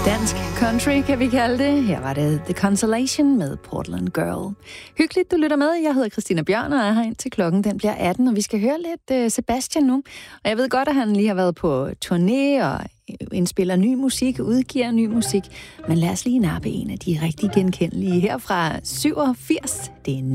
Dansk country, kan vi kalde det. Her var det The Consolation med Portland Girl. Hyggeligt, du lytter med. Jeg hedder Christina Bjørn og er her indtil klokken den bliver 18, og vi skal høre lidt Sebastian nu. Og jeg ved godt, at han lige har været på turné og indspiller ny musik, udgiver ny musik. Men lad os lige nappe en af de rigtig genkendelige her fra 87. Det er